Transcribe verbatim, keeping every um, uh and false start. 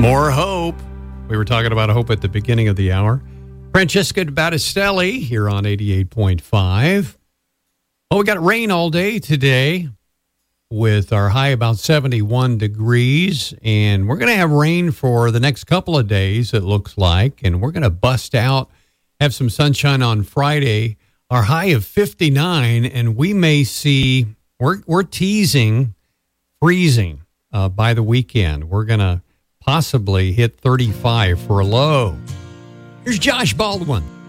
More hope. We were talking about hope at the beginning of the hour. Francesca Battistelli here on eighty-eight point five. Well, we got rain all day today with our high about seventy-one degrees. And we're going to have rain for the next couple of days, it looks like. And we're going to bust out, have some sunshine on Friday. Our high of fifty-nine. And we may see, we're, we're teasing freezing uh, by the weekend. We're going to possibly hit thirty-five for a low. Here's Josh Baldwin.